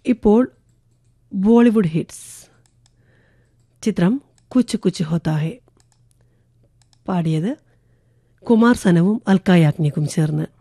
ഇപ്പോൾ ബോളിവുഡ് ഹിറ്റ്സ്. ചിത്രം കുച്ച് കുച്ച് ഹോത്താ ഹെ. പാടിയത് കുമാർ സനവും അൽക്ക യാഗ്നിക്കും ചേർന്ന്.